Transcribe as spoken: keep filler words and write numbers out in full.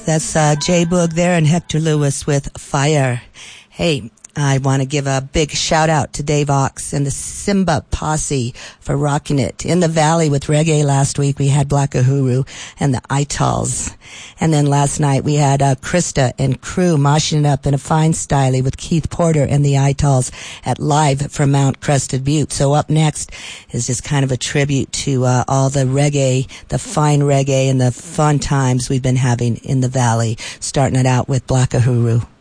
That's uh, Jay Boog there and Hector Lewis with Fire. Hey, I want to give a big shout out to Dave Ox and the Simba Posse for rocking it. In the Valley with reggae last week, we had Black Uhuru and the Itals. And then last night we had uh, Krista and crew moshing it up in a fine style with Keith Porter and the Itals at Live from Mount Crested Butte. So up next is just kind of a tribute to uh, all the reggae, the fine reggae and the fun times we've been having in the Valley, starting it out with Black Uhuru.